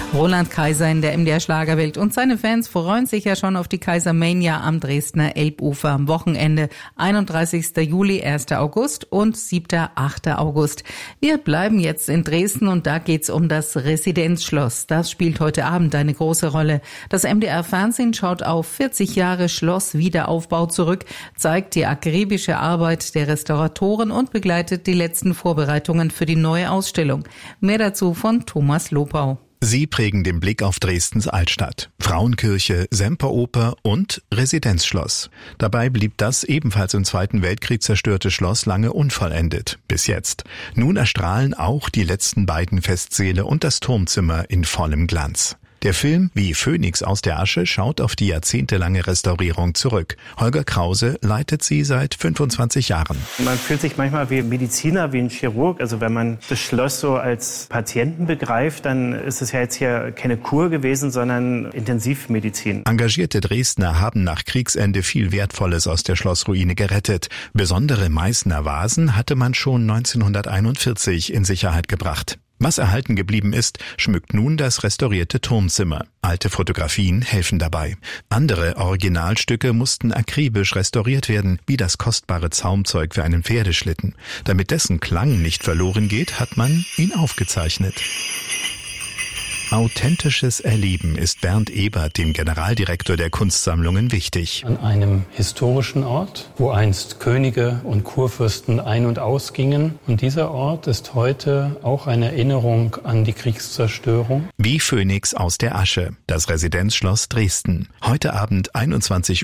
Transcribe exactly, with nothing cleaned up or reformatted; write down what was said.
Roland Kaiser in der M D R Schlagerwelt und seine Fans freuen sich ja schon auf die Kaisermania am Dresdner Elbufer am Wochenende. einunddreißigster Juli, erster August und siebter achter August. Wir bleiben jetzt in Dresden und da geht's um das Residenzschloss. Das spielt heute Abend eine große Rolle. Das M D R Fernsehen schaut auf vierzig Jahre Schlosswiederaufbau zurück, zeigt die akribische Arbeit der Restauratoren und begleitet die letzten Vorbereitungen für die neue Ausstellung. Mehr dazu von Thomas Lopau. Sie prägen den Blick auf Dresdens Altstadt. Frauenkirche, Semperoper und Residenzschloss. Dabei blieb das ebenfalls im Zweiten Weltkrieg zerstörte Schloss lange unvollendet. Bis jetzt. Nun erstrahlen auch die letzten beiden Festsäle und das Turmzimmer in vollem Glanz. Der Film Wie Phönix aus der Asche schaut auf die jahrzehntelange Restaurierung zurück. Holger Krause leitet sie seit fünfundzwanzig Jahren. Man fühlt sich manchmal wie ein Mediziner, wie ein Chirurg. Also wenn man das Schloss so als Patienten begreift, dann ist es ja jetzt hier keine Kur gewesen, sondern Intensivmedizin. Engagierte Dresdner haben nach Kriegsende viel Wertvolles aus der Schlossruine gerettet. Besondere Meißner Vasen hatte man schon neunzehnhunderteinundvierzig in Sicherheit gebracht. Was erhalten geblieben ist, schmückt nun das restaurierte Turmzimmer. Alte Fotografien helfen dabei. Andere Originalstücke mussten akribisch restauriert werden, wie das kostbare Zaumzeug für einen Pferdeschlitten. Damit dessen Klang nicht verloren geht, hat man ihn aufgezeichnet. Authentisches Erleben ist Bernd Ebert, dem Generaldirektor der Kunstsammlungen, wichtig. An einem historischen Ort, wo einst Könige und Kurfürsten ein- und ausgingen. Und dieser Ort ist heute auch eine Erinnerung an die Kriegszerstörung. Wie Phönix aus der Asche, das Residenzschloss Dresden. Heute Abend einundzwanzig